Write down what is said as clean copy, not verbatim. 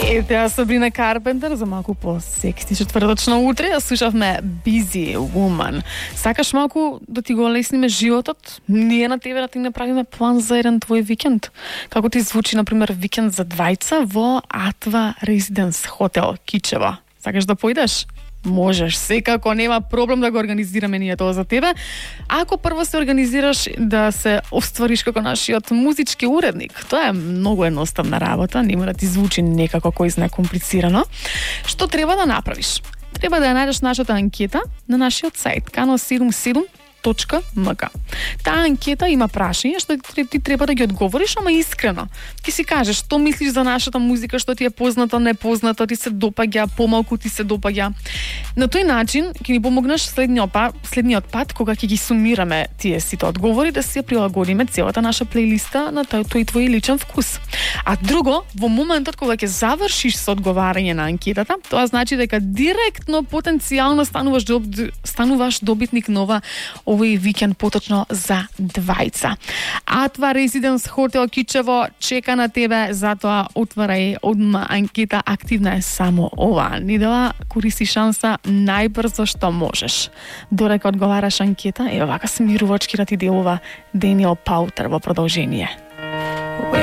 Ете, ја Сабрина Карпентер за малку по-секси четврточно утре. Ја слушавме Busy Woman. Сакаш малку да ти го лесниме животот? Ние на тебе да ти направиме план за еден твој викенд. Како ти звучи, например, викенд за двајца во Атва Residence Хотел Кичево? Сакаш да поидеш? Можеш, секако нема проблем да го организираме ние тоа за тебе. Ако прво се организираш да се оствариш како нашиот музички уредник, тоа е многу едноставна работа, нема да ти звучи некако кој знае комплицирано. Што треба да направиш? Треба да ја најдеш нашата анкета на нашиот сајт kano77.mk. Таа анкета има прашања што ти треба да ги одговориш, ама искрено. Ти си кажеш што мислиш за нашата музика, што ти е познато, непознато, ти се допаѓа, помалку ти се допаѓа. На тој начин ќе ни помогнеш следниот пат кога ќе ги сумираме тие сите одговори да се прилагодиме целата наша плейлиста на тој твој личен вкус. А друго, во моментот кога ќе завршиш со одговарање на анкетата, тоа значи дека директно потенцијално стануваш добитник нова овој викенд поточно за двајца. Атва Residence Хотел Кичево чека на тебе, затоа отварај одма анкета, активна е само ова недела, користи шанса најбрзо што можеш. Дорека одговараш анкета, вака смирувачки да ти делува Даниел Паутер во продолжение.